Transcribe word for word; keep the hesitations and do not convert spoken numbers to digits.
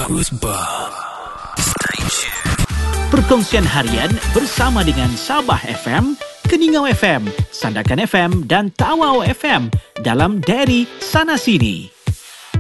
Rusbah Station. Perkongsian harian bersama dengan Sabah F M, Keningau F M, Sandakan F M dan Tawau F M dalam Diary Sana Sini.